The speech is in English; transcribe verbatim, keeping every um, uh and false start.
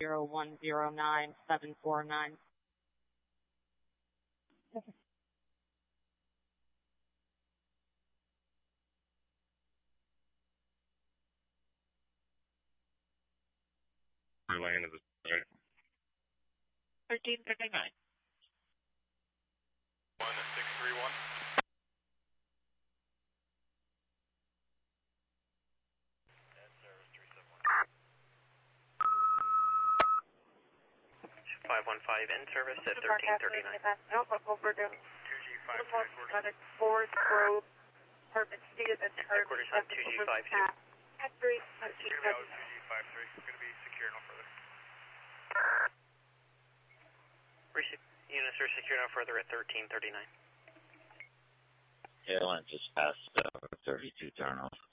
zero one zero nine seven four nine. Your lane is right. thirteen thirty-nine. One six three one. five one five in service at thirteen thirty-nine. Alpha over to two G five Forest Grove, Apartment Stated at Headquarters on two G five two. At three, It's going to be out two G five three. It's going to be secure no further. Receive. Units are secure no further at thirteen thirty-nine. Yeah, I went just past uh, thirty-two turn off.